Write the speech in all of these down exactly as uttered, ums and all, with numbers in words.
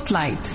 Spotlight.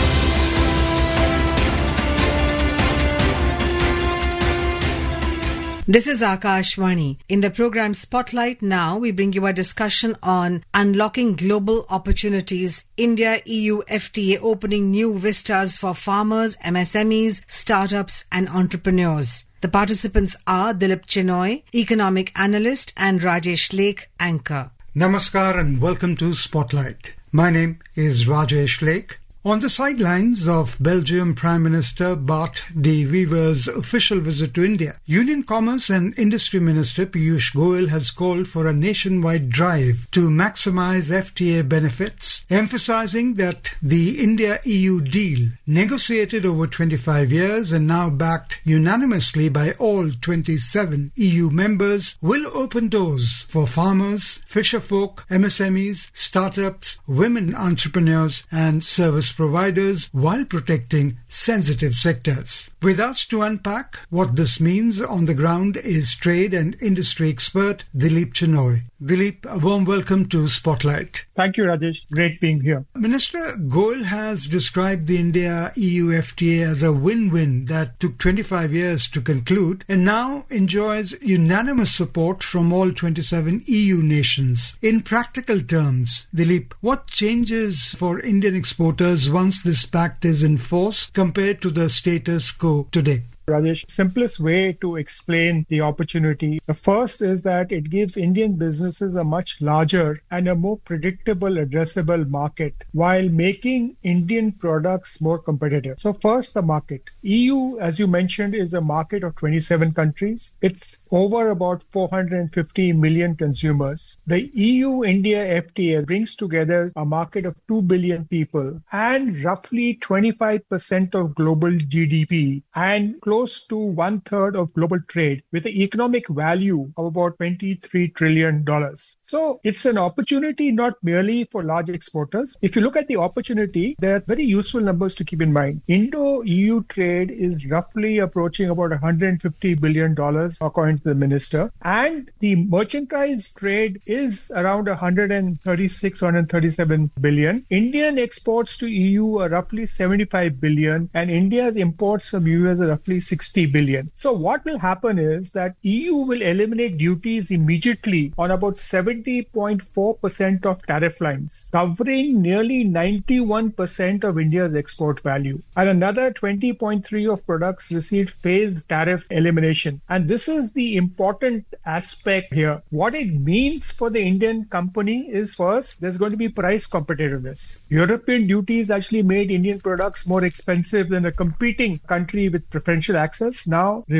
This is Akashvani. In the program Spotlight Now, we bring you a discussion on unlocking global opportunities, India E U F T A opening new vistas for farmers, M S M Es, startups and entrepreneurs. The participants are Dilip Chenoy, economic analyst, and Rajesh Lake, anchor. Namaskar and welcome to Spotlight. My name is Rajesh Lake. On the sidelines of Belgium Prime Minister Bart de Wever's official visit to India, Union Commerce and Industry Minister Piyush Goyal has called for a nationwide drive to maximize F T A benefits, emphasizing that the India-E U deal, negotiated over twenty-five years and now backed unanimously by all twenty-seven E U members, will open doors for farmers, fisherfolk, M S M Es, startups, women entrepreneurs and service providers while protecting sensitive sectors. With us to unpack what this means on the ground is trade and industry expert Dilip Chenoy. Dilip, a warm welcome to Spotlight. Thank you, Rajesh. Great being here. Minister Goyal has described the India-E U F T A as a win-win that took twenty-five years to conclude and now enjoys unanimous support from all twenty-seven E U nations. In practical terms, Dilip, what changes for Indian exporters once this pact is in force compared to the status quo today? Rajesh, simplest way to explain the opportunity. The first is that it gives Indian businesses a much larger and a more predictable addressable market while making Indian products more competitive. So first, the market. E U, as you mentioned, is a market of twenty-seven countries. It's over about four hundred fifty million consumers. The E U-India F T A brings together a market of two billion people and roughly twenty-five percent of global G D P and close to one third of global trade with an economic value of about twenty-three trillion dollars. So it's an opportunity not merely for large exporters. If you look at the opportunity, there are very useful numbers to keep in mind. Indo-E U trade is roughly approaching about one hundred fifty billion dollars according to the minister. And the merchandise trade is around one hundred thirty-six, one hundred thirty-seven billion. Indian exports to E U are roughly seventy-five billion and India's imports from U S are roughly sixty billion. So what will happen is that E U will eliminate duties immediately on about seventy point four percent of tariff lines, covering nearly ninety-one percent of India's export value. And another twenty point three of products received phased tariff elimination. And this is the important aspect here. What it means for the Indian company is first, there's going to be price competitiveness. European duties actually made Indian products more expensive than a competing country with preferential access. Now